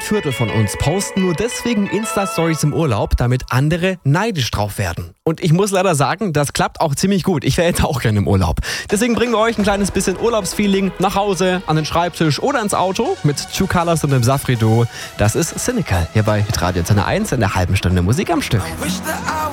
3/4 von uns posten nur deswegen Insta-Stories im Urlaub, damit andere neidisch drauf werden. Und ich muss leider sagen, das klappt auch ziemlich gut. Ich wäre jetzt auch gerne im Urlaub. Deswegen bringen wir euch ein kleines bisschen Urlaubsfeeling nach Hause, an den Schreibtisch oder ins Auto mit True Colors und dem Safri-Duo. Das ist Cynical hier bei Hitradio Antenne 1 in der halben Stunde Musik am Stück.